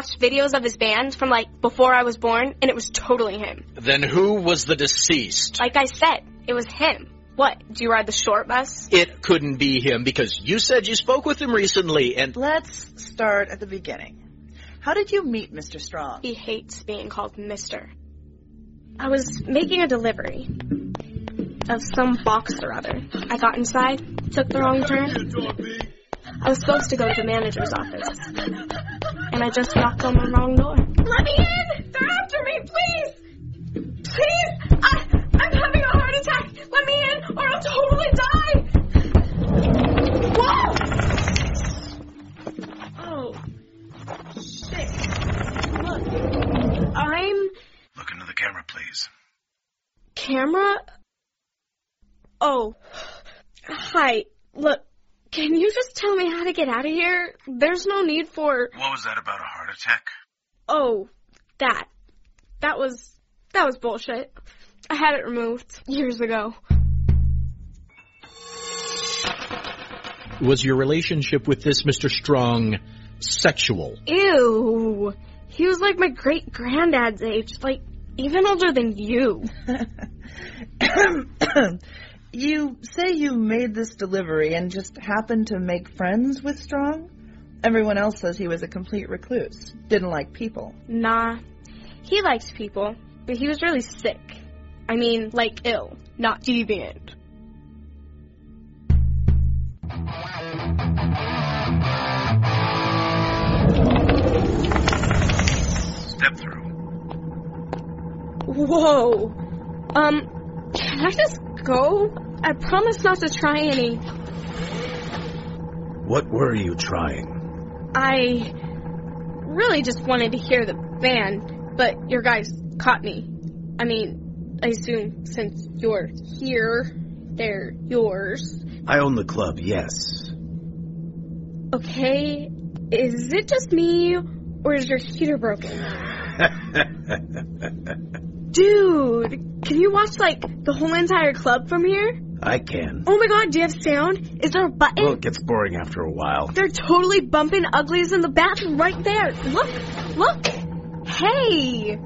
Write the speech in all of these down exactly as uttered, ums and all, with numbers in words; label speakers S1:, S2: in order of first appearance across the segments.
S1: watched videos of his band from, like, before I was born, and it was totally him.
S2: Then who was the deceased?
S1: Like I said, it was him. What, do you ride the short bus?
S2: It couldn't be him because you said you spoke with him recently and...
S3: Let's start at the beginning. How did you meet Mister Strong?
S1: He hates being called Mister I was making a delivery of some box or other. I got inside, took the wrong turn. I was supposed to go to the manager's office, and I just knocked on the wrong door. Let me in! They're after me, please! Please! I, I'm having a heart attack! Let me in, or I'll totally die! Whoa! Oh. Shit. Look. I'm...
S4: Look into the camera, please.
S1: Camera? Oh. Hi. Look, can you just tell me how to get out of here? There's no need for...
S4: What was that about a heart attack?
S1: Oh, that. That was... That was bullshit. I had it removed years ago.
S2: Was your relationship with this Mister Strong sexual?
S1: Ew. He was like my great-granddad's age. Like, even older than you.
S3: You say you made this delivery and just happened to make friends with Strong? Everyone else says he was a complete recluse. Didn't like people.
S1: Nah. He liked people, but he was really sick. I mean, like ill, not deviant.
S4: Step through.
S1: Whoa. Um, can I just go? I promise not to try any.
S4: What were you trying?
S1: I really just wanted to hear the band, but your guys caught me. I mean, I assume since you're here, they're yours.
S4: I own the club, yes.
S1: Okay, is it just me, or is your heater broken? Dude, can you watch, like, the whole entire club from here?
S4: I can.
S1: Oh my god, do you have sound? Is there a button?
S4: Well, it gets boring after a while.
S1: They're totally bumping uglies in the bathroom right there. Look, look. Hey.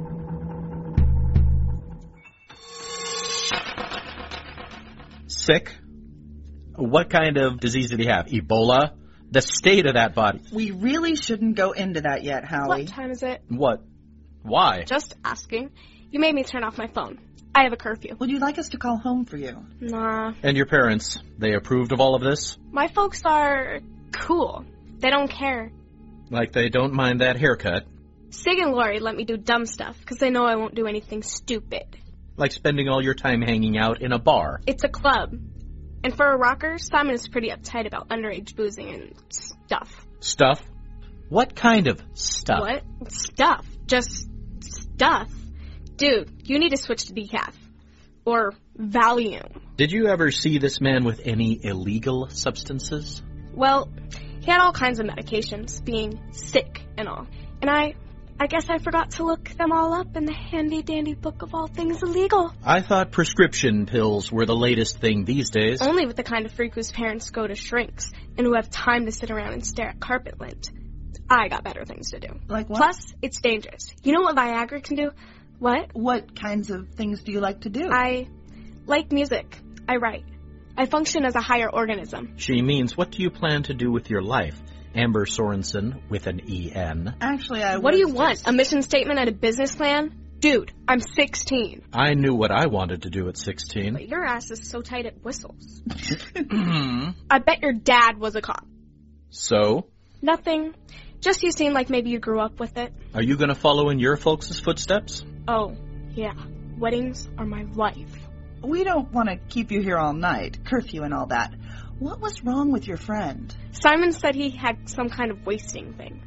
S2: Sick? What kind of disease did he have? Ebola? The state of that body.
S3: We really shouldn't go into that yet, Howie.
S1: What time is it?
S2: What? Why?
S1: Just asking. You made me turn off my phone. I have a curfew.
S3: Would you like us to call home for you?
S1: Nah.
S2: And your parents, they approved of all of this?
S1: My folks are cool. They don't care.
S2: Like they don't mind that haircut?
S1: Sig and Lori let me do dumb stuff because they know I won't do anything stupid.
S2: Like spending all your time hanging out in a bar?
S1: It's a club. And for a rocker, Simon is pretty uptight about underage boozing and stuff.
S2: Stuff? What kind of stuff?
S1: What? Stuff. Just stuff. Dude, you need to switch to decaf. Or Valium.
S2: Did you ever see this man with any illegal substances?
S1: Well, he had all kinds of medications, being sick and all. And I... I guess I forgot to look them all up in the handy-dandy book of all things illegal.
S2: I thought prescription pills were the latest thing these days.
S1: Only with the kind of freak whose parents go to shrinks and who have time to sit around and stare at carpet lint. I got better things to do.
S3: Like what?
S1: Plus, it's dangerous. You know what Viagra can do? What?
S3: What kinds of things do you like to do?
S1: I like music. I write. I function as a higher organism.
S2: She means, what do you plan to do with your life? Amber Sorensen with an E N.
S3: Actually, I
S1: What do you
S3: just...
S1: want? A mission statement and a business plan? Dude, I'm sixteen.
S2: I knew what I wanted to do at sixteen.
S1: But your ass is so tight it whistles. I bet your dad was a cop.
S2: So?
S1: Nothing. Just you seem like maybe you grew up with it.
S2: Are you going to follow in your folks' footsteps?
S1: Oh, yeah. Weddings are my life.
S3: We don't want to keep you here all night. Curfew and all that. What was wrong with your friend?
S1: Simon said he had some kind of wasting thing.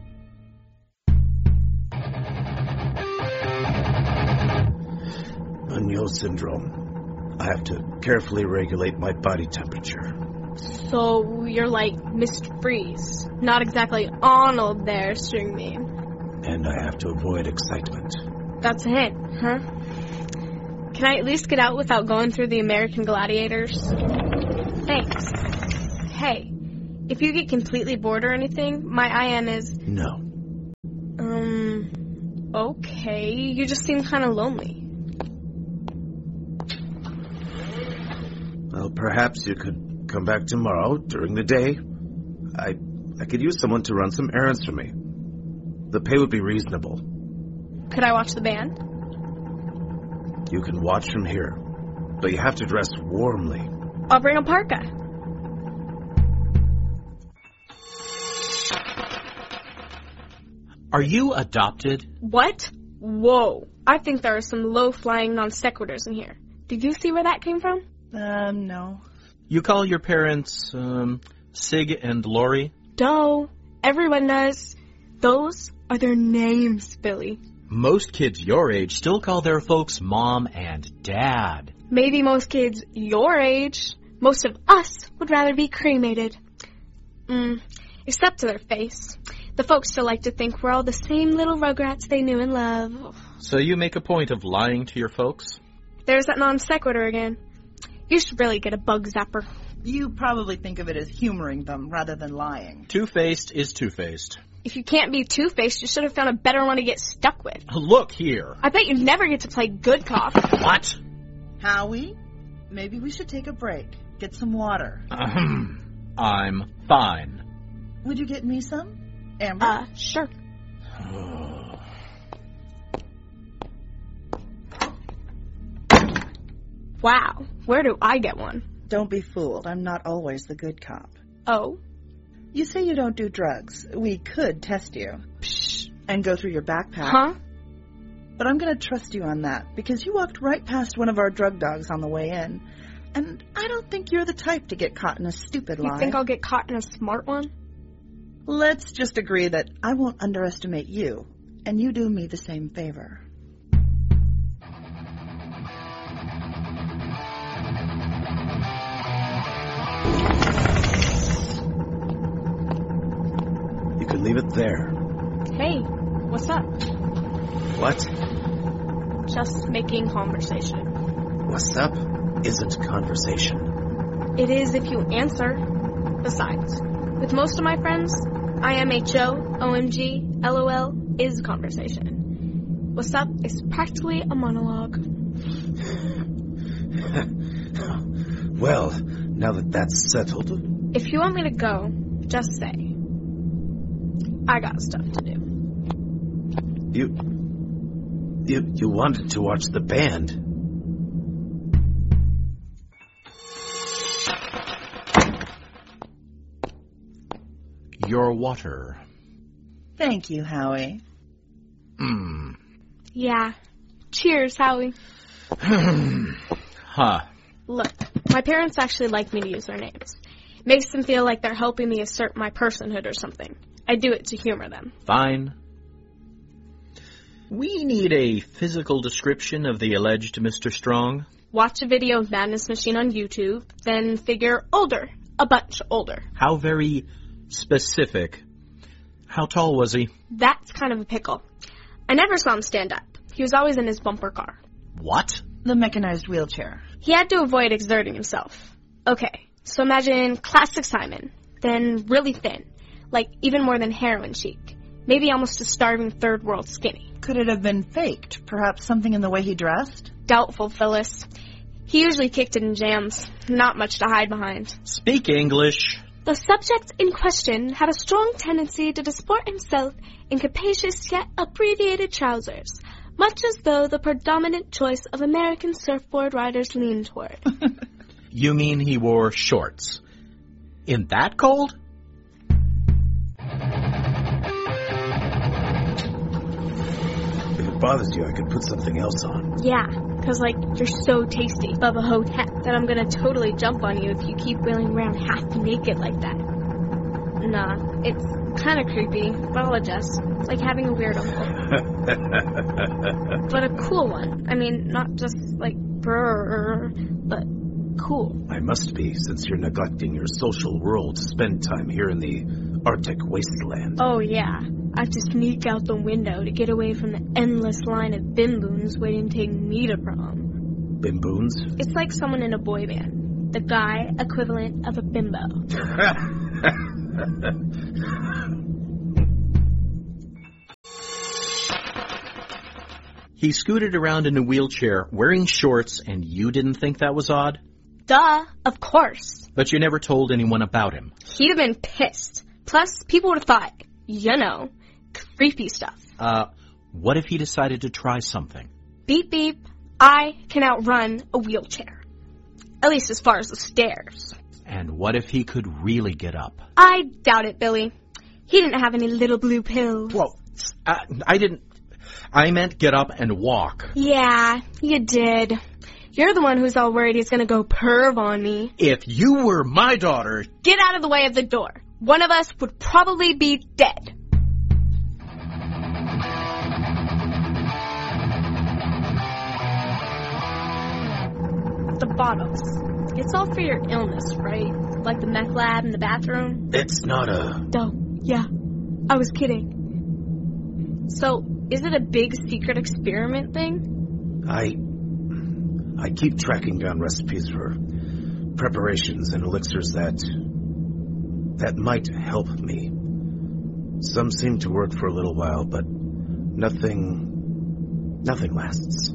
S4: Meniere syndrome. I have to carefully regulate my body temperature.
S1: So you're like Mister Freeze. Not exactly Arnold there, string bean.
S4: And I have to avoid excitement.
S1: That's a hint, huh? Can I at least get out without going through the American Gladiators? Thanks. Hey, if you get completely bored or anything, my I M is...
S4: No.
S1: Um, okay. You just seem kind of lonely.
S4: Well, perhaps you could come back tomorrow during the day. I I could use someone to run some errands for me. The pay would be reasonable.
S1: Could I watch the band?
S4: You can watch from here, but you have to dress warmly.
S1: I'll bring a parka.
S2: Are you adopted?
S1: What? Whoa. I think there are some low-flying non sequiturs in here. Did you see where that came from?
S3: Um, no.
S2: You call your parents, um, Sig and Lori?
S1: Duh. Everyone does. Those are their names, Billy.
S2: Most kids your age still call their folks Mom and Dad.
S1: Maybe most kids your age. Most of us would rather be cremated. Mm, except to their face. The folks still like to think we're all the same little rugrats they knew and loved.
S2: So you make a point of lying to your folks?
S1: There's that non sequitur again. You should really get a bug zapper.
S3: You probably think of it as humoring them rather than lying.
S2: Two-faced is two-faced.
S1: If you can't be two-faced, you should have found a better one to get stuck with.
S2: Look here.
S1: I bet you never get to play good cop.
S2: What?
S3: Howie, maybe we should take a break. Get some water.
S2: Ahem. I'm fine.
S3: Would you get me some? Amber?
S1: Uh, sure. Wow, where do I get one?
S3: Don't be fooled. I'm not always the good cop.
S1: Oh?
S3: You say you don't do drugs. We could test you.
S1: Psh.
S3: And go through your backpack.
S1: Huh?
S3: But I'm going to trust you on that, because you walked right past one of our drug dogs on the way in. And I don't think you're the type to get caught in a stupid lie.
S1: You think I'll get caught in a smart one?
S3: Let's just agree that I won't underestimate you, and you do me the same favor.
S4: You can leave it there.
S1: Hey, what's up?
S4: What?
S1: Just making conversation.
S4: What's up isn't conversation.
S1: It is if you answer. Besides, with most of my friends, I M H O, O M G, LOL is conversation. What's up is practically a monologue.
S4: Well, now that that's settled...
S1: If you want me to go, just say. I got stuff to do.
S4: You... You, you wanted to watch the band.
S2: Your water.
S3: Thank you, Howie.
S2: Hmm.
S1: Yeah. Cheers, Howie.
S2: Huh.
S1: Look, my parents actually like me to use their names. Makes them feel like they're helping me assert my personhood or something. I do it to humor them.
S2: Fine. We need a physical description of the alleged Mister Strong.
S1: Watch a video of Madness Machine on YouTube, then figure older. A bunch older.
S2: How very specific. How tall was he?
S1: That's kind of a pickle. I never saw him stand up. He was always in his bumper car.
S2: What?
S3: The mechanized wheelchair.
S1: He had to avoid exerting himself. Okay, so imagine classic Simon, then really thin, like even more than heroin chic. Maybe almost a starving third world skinny.
S3: Could it have been faked? Perhaps something in the way he dressed?
S1: Doubtful, Phyllis. He usually kicked it in jams. Not much to hide behind.
S2: Speak English.
S1: The subject in question had a strong tendency to disport himself in capacious yet abbreviated trousers, much as though the predominant choice of American surfboard riders leaned toward.
S2: You mean he wore shorts? In that cold?
S4: If it bothers you, I could put something else on.
S1: Yeah, because, like, you're so tasty, Bubba Hotep, that I'm going to totally jump on you if you keep wheeling around half naked like that. Nah, it's kind of creepy, but I'll adjust. It's like having a weird uncle. But a cool one. I mean, not just, like, brrr, but cool.
S4: I must be, since you're neglecting your social world to spend time here in the Arctic wasteland.
S1: Oh, yeah. I have to sneak out the window to get away from the endless line of bimboons waiting to take me to prom.
S4: Bimboons?
S1: It's like someone in a boy band. The guy equivalent of a bimbo.
S2: He scooted around in a wheelchair wearing shorts, and you didn't think that was odd?
S1: Duh, of course.
S2: But you never told anyone about him.
S1: He'd have been pissed. Plus, people would have thought, you know, creepy stuff.
S2: Uh, what if he decided to try something?
S1: Beep beep, I can outrun a wheelchair. At least as far as the stairs.
S2: And what if he could really get up?
S1: I doubt it, Billy. He didn't have any little blue pills.
S2: Well, I, I didn't... I meant get up and walk.
S1: Yeah, you did. You're the one who's all worried he's gonna go perv on me.
S2: If you were my daughter...
S1: Get out of the way of the door. One of us would probably be dead. The bottles. It's all for your illness, right? Like the meth lab in the bathroom?
S4: It's not a...
S1: Oh, yeah. I was kidding. So, is it a big secret experiment thing?
S4: I... I keep tracking down recipes for preparations and elixirs that... that might help me. Some seem to work for a little while, but nothing... nothing lasts.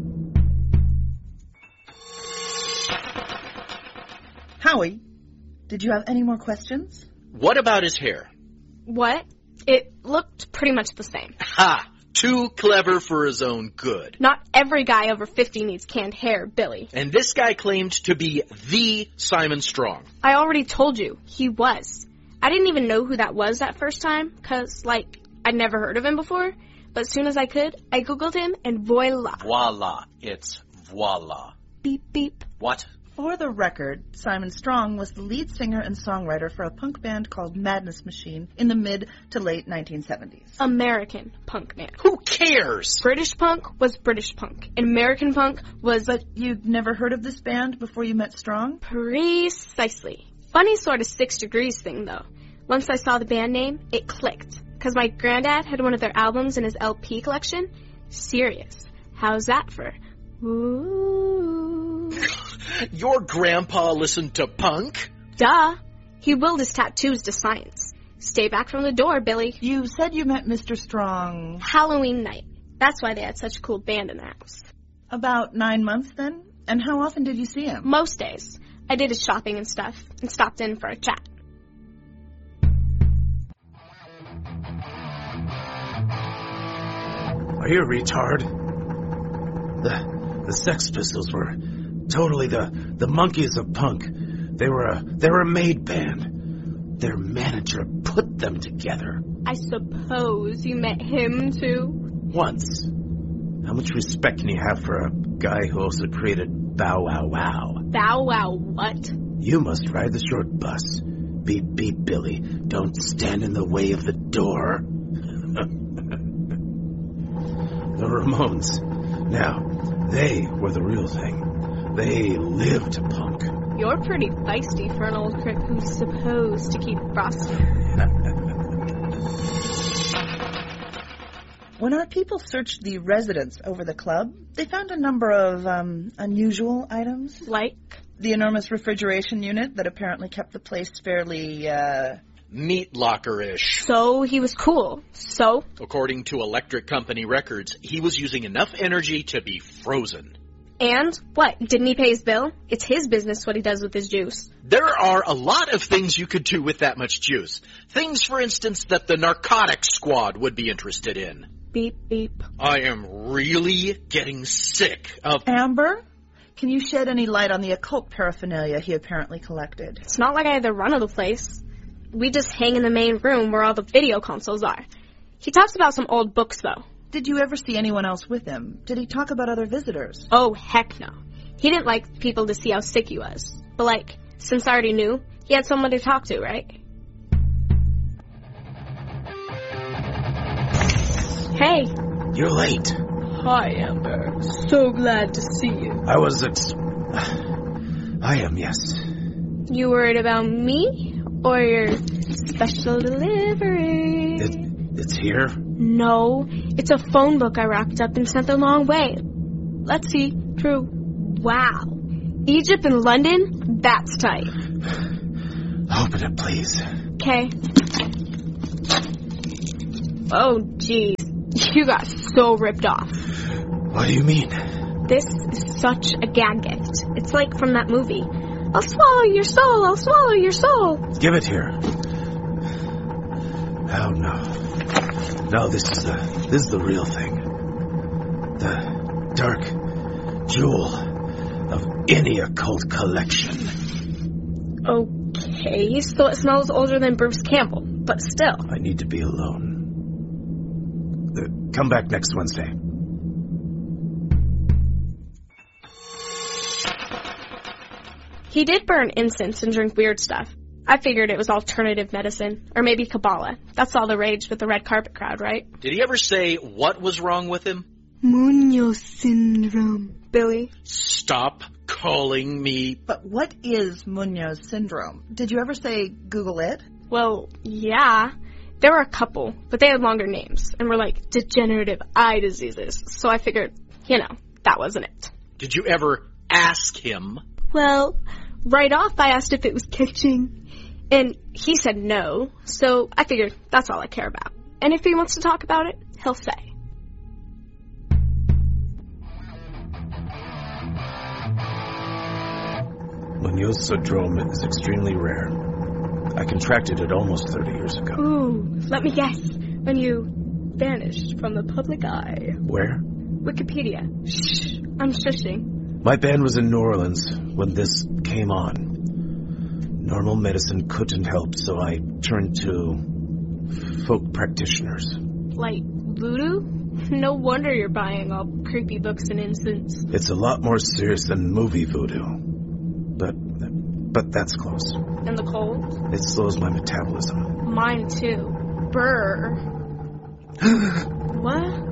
S3: Howie, did you have any more questions?
S5: What about his hair?
S1: What? It looked pretty much the same.
S5: Ha! Too clever for his own good.
S1: Not every guy over fifty needs canned hair, Billy.
S5: And this guy claimed to be the Simon Strong.
S1: I already told you, he was. I didn't even know who that was that first time, because, like, I'd never heard of him before. But as soon as I could, I Googled him, and voila.
S5: Voila. It's voila.
S1: Beep, beep.
S5: What?
S3: For the record, Simon Strong was the lead singer and songwriter for a punk band called Madness Machine in the mid to late nineteen seventies.
S1: American punk man.
S5: Who cares?
S1: British punk was British punk, and American punk was...
S3: But you'd never heard of this band before you met Strong?
S1: Precisely. Funny sort of Six Degrees thing, though. Once I saw the band name, it clicked. Because my granddad had one of their albums in his L P collection. Serious. How's that for... Ooh.
S5: Your grandpa listened to punk?
S1: Duh. He willed his tattoos to science. Stay back from the door, Billy.
S3: You said you met Mister Strong...
S1: Halloween night. That's why they had such a cool band in the house.
S3: About nine months, then? And how often did you see him?
S1: Most days. I did his shopping and stuff, and stopped in for a chat.
S4: Are you a retard? The... The Sex Pistols were totally the, the monkeys of punk. They were a they were a made band. Their manager put them together.
S1: I suppose you met him, too?
S4: Once. How much respect can you have for a guy who also created Bow Wow Wow?
S1: Bow Wow what?
S4: You must ride the short bus. Beep, beep, Billy. Don't stand in the way of the door. The Ramones. Now, they were the real thing. They lived punk.
S1: You're pretty feisty for an old crick who's supposed to keep frosty.
S3: When our people searched the residence over the club, they found a number of um, unusual items.
S1: Like?
S3: The enormous refrigeration unit that apparently kept the place fairly, uh...
S5: meat locker-ish.
S1: So he was cool. So?
S5: According to Electric Company records, he was using enough energy to be frozen.
S1: And? What? Didn't he pay his bill? It's his business what he does with his juice.
S5: There are a lot of things you could do with that much juice. Things, for instance, that the narcotics squad would be interested in.
S1: Beep, beep.
S5: I am really getting sick of...
S3: Amber? Can you shed any light on the occult paraphernalia he apparently collected?
S1: It's not like I had the run of the place. We just hang in the main room where all the video consoles are. He talks about some old books, though.
S3: Did you ever see anyone else with him? Did he talk about other visitors?
S1: Oh, heck no. He didn't like people to see how sick he was. But, like, since I already knew, he had someone to talk to, right? Hey.
S4: You're late.
S1: Hi, Amber. So glad to see you.
S4: I was ex... I am, yes.
S1: You worried about me? Or your special delivery?
S4: It, it's here?
S1: No. It's a phone book I wrapped up and sent the long way. Let's see. True. Wow. Egypt and London? That's tight.
S4: Open it, please.
S1: Okay. Oh, jeez. You got so ripped off.
S4: What do you mean?
S1: This is such a gag gift. It's like from that movie. I'll swallow your soul, I'll swallow your soul.
S4: Give it here. Oh, no. No, this is the, this is the real thing. The dark jewel of any occult collection.
S1: Okay, so it smells older than Bruce Campbell, but still.
S4: I need to be alone. Uh, come back next Wednesday.
S1: He did burn incense and drink weird stuff. I figured it was alternative medicine, or maybe Kabbalah. That's all the rage with the red carpet crowd, right?
S5: Did he ever say what was wrong with him?
S1: Munoz syndrome. Billy?
S5: Stop calling me...
S3: But what is Munoz syndrome? Did you ever say Google it?
S1: Well, yeah. There were a couple, but they had longer names, and were like degenerative eye diseases. So I figured, you know, that wasn't it.
S5: Did you ever ask him?
S1: Well, right off I asked if it was catching, and he said no, so I figured that's all I care about. And if he wants to talk about it, he'll say.
S4: Munoz syndrome is extremely rare. I contracted it almost thirty years ago.
S1: Ooh, let me guess. When you vanished from the public eye.
S4: Where?
S1: Wikipedia. Shh, I'm shushing.
S4: My band was in New Orleans when this came on. Normal medicine couldn't help, so I turned to folk practitioners.
S1: Like voodoo? No wonder you're buying all creepy books and incense.
S4: It's a lot more serious than movie voodoo. But, but that's close.
S1: And the cold?
S4: It slows my metabolism.
S1: Mine too. Brr. What?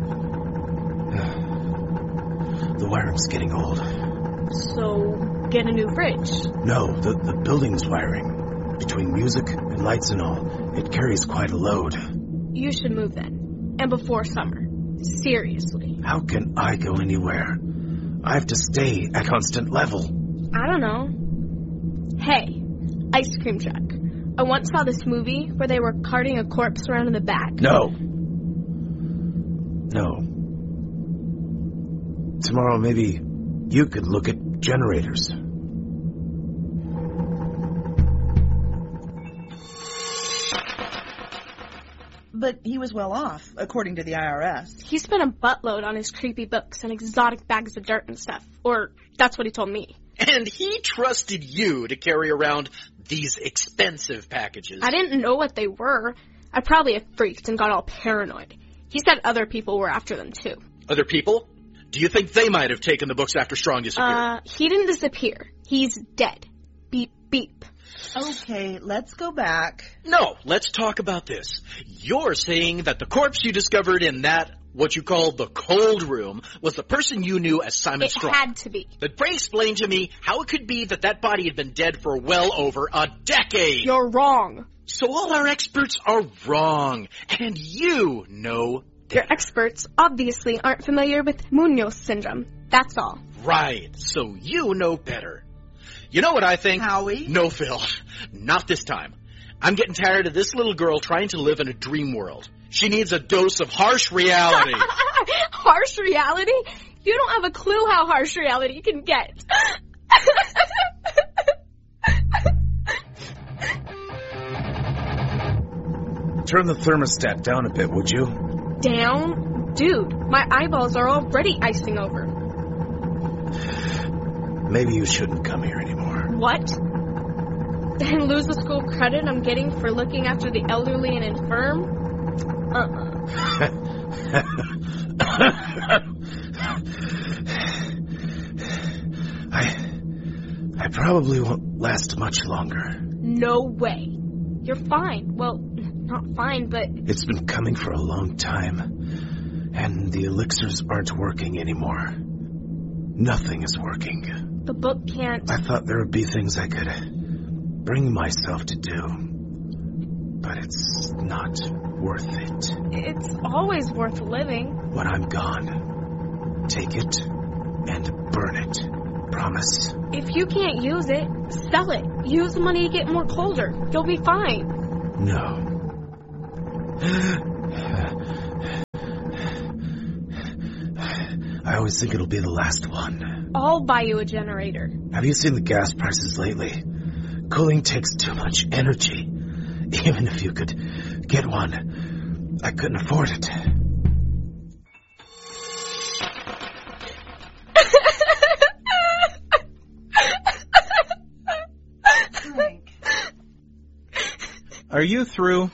S4: The wiring's getting old.
S1: So, get a new fridge.
S4: No, the, the building's wiring. Between music and lights and all, it carries quite a load.
S1: You should move then. And before summer. Seriously.
S4: How can I go anywhere? I have to stay at constant level.
S1: I don't know. Hey, ice cream truck. I once saw this movie where they were carting a corpse around in the back.
S4: No. No. Tomorrow, maybe you could look at generators.
S3: But he was well off, according to the I R S.
S1: He spent a buttload on his creepy books and exotic bags of dirt and stuff. Or, that's what he told me.
S5: And he trusted you to carry around these expensive packages.
S1: I didn't know what they were. I probably had freaked and got all paranoid. He said other people were after them, too.
S5: Other people? Do you think they might have taken the books after Strong disappeared?
S1: Uh, he didn't disappear. He's dead. Beep, beep.
S3: Okay, let's go back.
S5: No, let's talk about this. You're saying that the corpse you discovered in that, what you call the cold room, was the person you knew as Simon
S1: It
S5: Strong.
S1: It had to be.
S5: But pray explain to me how it could be that that body had been dead for well over a decade.
S1: You're wrong.
S5: So all our experts are wrong. And you know
S1: Your experts obviously aren't familiar with Munoz syndrome. That's all.
S5: Right, so you know better. You know what I think?
S3: Howie?
S5: No, Phil. Not this time. I'm getting tired of this little girl trying to live in a dream world. She needs a dose of harsh reality.
S1: Harsh reality? You don't have a clue how harsh reality can get.
S4: Turn the thermostat down a bit, would you?
S1: Down? Dude, my eyeballs are already icing over.
S4: Maybe you shouldn't come here anymore.
S1: What? And lose the school credit I'm getting for looking after the elderly and infirm? Uh-uh.
S4: I... I probably won't last much longer.
S1: No way. You're fine. Well, not fine, but...
S4: It's been coming for a long time, and the elixirs aren't working anymore. Nothing is working.
S1: The book can't...
S4: I thought there would be things I could bring myself to do, but it's not worth it.
S1: It's always worth living.
S4: When I'm gone, take it and burn it. Promise?
S1: If you can't use it, sell it. Use the money to get more colder. You'll be fine.
S4: No. I always think it'll be the last one.
S1: I'll buy you a generator.
S4: Have you seen the gas prices lately? Cooling takes too much energy. Even if you could get one, I couldn't afford it.
S2: Are you through?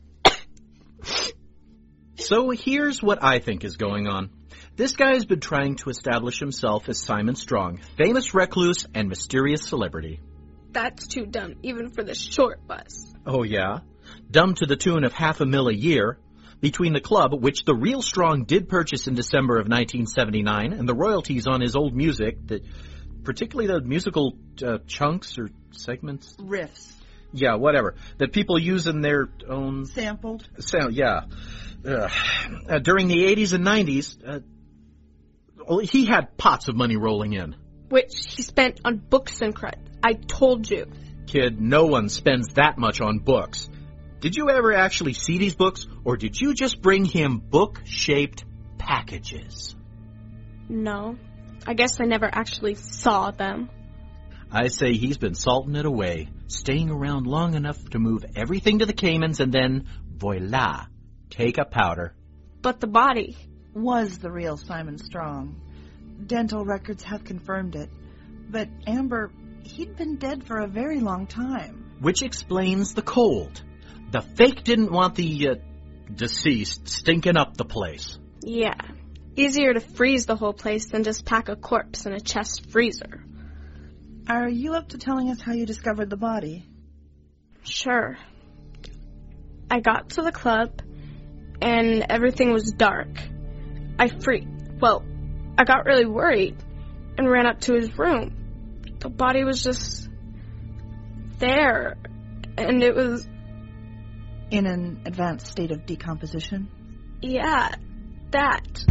S2: So here's what I think is going on. This guy's been trying to establish himself as Simon Strong, famous recluse and mysterious celebrity.
S1: That's too dumb, even for the short bus.
S2: Oh yeah? Dumb to the tune of half a mil a year. Between the club, which the real Strong did purchase in December of nineteen seventy-nine, and the royalties on his old music, that, particularly the musical uh, chunks or segments?
S3: Riffs.
S2: Yeah, whatever. That people use in their own...
S3: Sampled.
S2: Sound, yeah. Uh, uh, during the eighties and nineties, uh, he had pots of money rolling in.
S1: Which he spent on books and crud. I told you.
S2: Kid, no one spends that much on books. Did you ever actually see these books, or did you just bring him book-shaped packages?
S1: No. I guess I never actually saw them.
S2: I say he's been salting it away, staying around long enough to move everything to the Caymans and then, voila, take a powder.
S1: But the body...
S3: was the real Simon Strong. Dental records have confirmed it. But Amber, he'd been dead for a very long time.
S2: Which explains the cold. The fake didn't want the, uh, deceased stinking up the place.
S1: Yeah. Easier to freeze the whole place than just pack a corpse in a chest freezer.
S3: Are you up to telling us how you discovered the body?
S1: Sure. I got to the club, and everything was dark. I freaked. Well, I got really worried and ran up to his room. The body was just there, and it was...
S3: In an advanced state of decomposition?
S1: Yeah, that.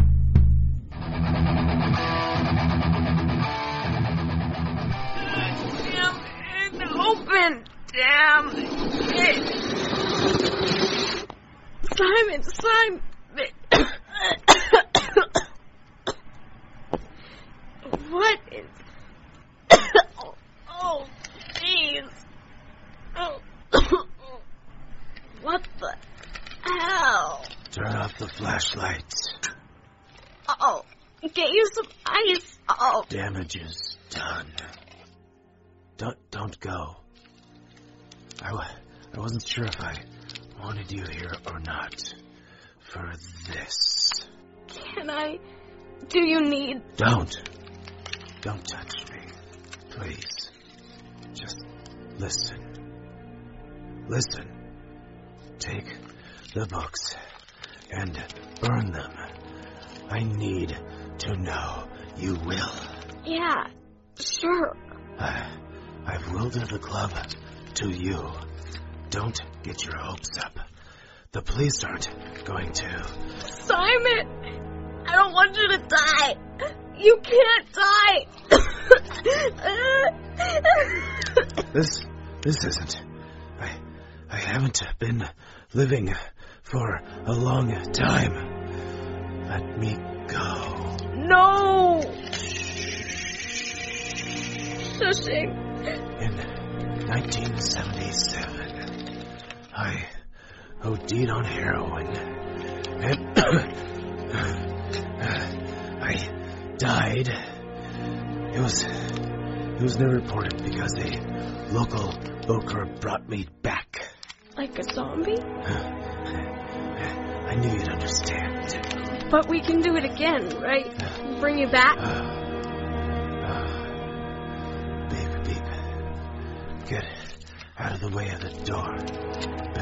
S1: Damn it, open! Damn it! Simon, Simon! What is... Oh, jeez. Oh. What the hell?
S4: Turn off the flashlights.
S1: Oh, get you some ice. Oh.
S4: Damage is done. Don't, don't go. I, w- I wasn't sure if I wanted you here or not. For this.
S1: Can I... Do you need...
S4: Don't. Don't touch me. Please. Just listen. Listen. Take the books and burn them. I need to know you will.
S1: Yeah, sure.
S4: I, I've willed the club to you. Don't get your hopes up. The police aren't going to.
S1: Simon! I don't want you to die! You can't die!
S4: This, this isn't. I, I haven't been living for a long time. Let me go.
S1: No! Shushing.
S4: In nineteen seventy-seven, I OD'd on heroin. And I died. It was, it was never reported because a local broker brought me back.
S1: Like a zombie?
S4: I knew you'd understand.
S1: But we can do it again, right? Bring you back?
S4: Uh, uh, beep, beep. Get out of the way of the door.